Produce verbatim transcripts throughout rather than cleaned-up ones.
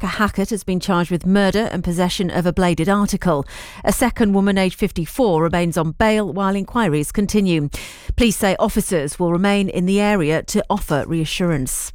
Rebecca Hackett has been charged with murder and possession of a bladed article. A second woman, aged fifty-four, remains on bail while inquiries continue. Police say officers will remain in the area to offer reassurance.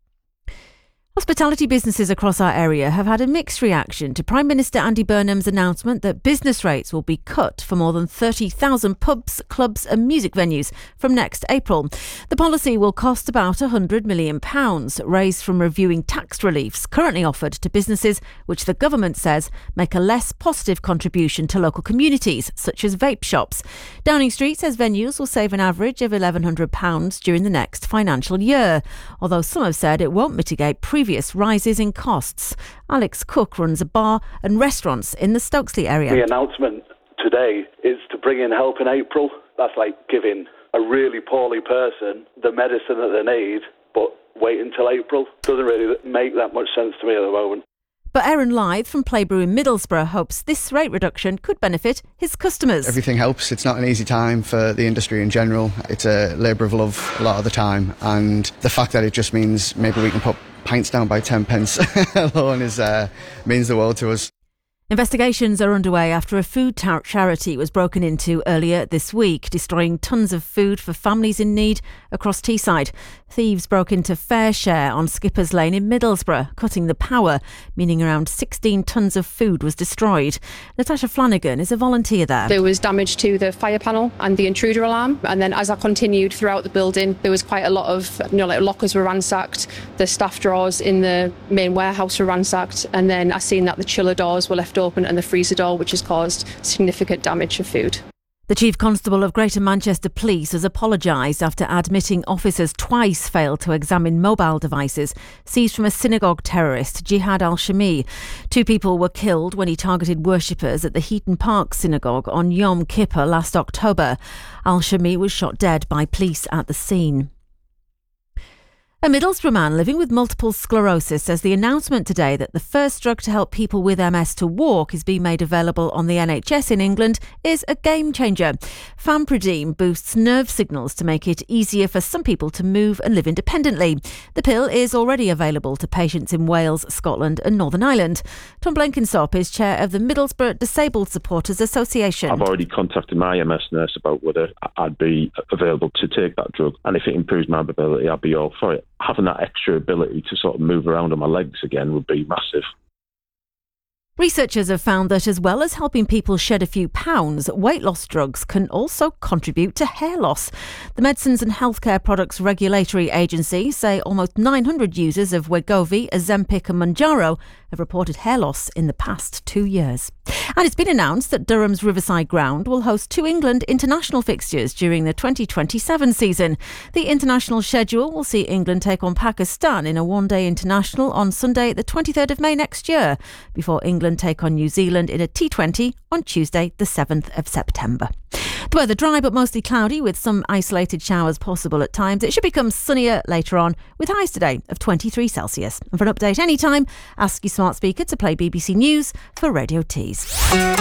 Hospitality businesses across our area have had a mixed reaction to Prime Minister Andy Burnham's announcement that business rates will be cut for more than thirty thousand pubs, clubs and music venues from next April. The policy will cost about one hundred million pounds, raised from reviewing tax reliefs currently offered to businesses which the government says make a less positive contribution to local communities, such as vape shops. Downing Street says venues will save an average of eleven hundred pounds during the next financial year, although some have said it won't mitigate previous rises in costs. Alex Cook runs a bar and restaurants in the Stokesley area. The announcement today is to bring in help in April. That's like giving a really poorly person the medicine that they need, but wait until April. Doesn't really make that much sense to me at the moment. But Aaron Lythe from Playbrew in Middlesbrough hopes this rate reduction could benefit his customers. Everything helps. It's not an easy time for the industry in general. It's a labour of love a lot of the time, and the fact that it just means maybe we can put pints down by ten pence alone is uh, means the world to us. Investigations are underway after a food tar- charity was broken into earlier this week, destroying tons of food for families in need across Teesside. Thieves broke into FareShare on Skippers Lane in Middlesbrough, cutting the power, meaning around sixteen tonnes of food was destroyed. Natasha Flanagan is a volunteer there. There was damage to the fire panel and the intruder alarm, and then as I continued throughout the building, there was quite a lot of, you know, like lockers were ransacked, the staff drawers in the main warehouse were ransacked, and then I seen that the chiller doors were left open and the freezer door, which has caused significant damage to food. The Chief Constable of Greater Manchester Police has apologised after admitting officers twice failed to examine mobile devices seized from a synagogue terrorist, Jihad al-Shami. Two people were killed when he targeted worshippers at the Heaton Park Synagogue on Yom Kippur last October. Al-Shami was shot dead by police at the scene. A Middlesbrough man living with multiple sclerosis says the announcement today that the first drug to help people with M S to walk is being made available on the N H S in England is a game changer. Fampridine boosts nerve signals to make it easier for some people to move and live independently. The pill is already available to patients in Wales, Scotland and Northern Ireland. Tom Blenkinsop is chair of the Middlesbrough Disabled Supporters Association. I've already contacted my M S nurse about whether I'd be available to take that drug, and if it improves my mobility, I'd be all for it. Having that extra ability to sort of move around on my legs again would be massive. Researchers have found that as well as helping people shed a few pounds, weight loss drugs can also contribute to hair loss. The Medicines and Healthcare Products Regulatory Agency say almost nine hundred users of Wegovy, Ozempic and Mounjaro have reported hair loss in the past two years. And it's been announced that Durham's Riverside Ground will host two England international fixtures during the twenty twenty-seven season. The international schedule will see England take on Pakistan in a one-day international on Sunday the twenty-third of May next year, before England take on New Zealand in a T twenty on Tuesday the seventh of September. The weather dry but mostly cloudy with some isolated showers possible at times. It should become sunnier later on with highs today of twenty-three Celsius. And for an update anytime, ask your smart speaker to play B B C News for Radio Tees.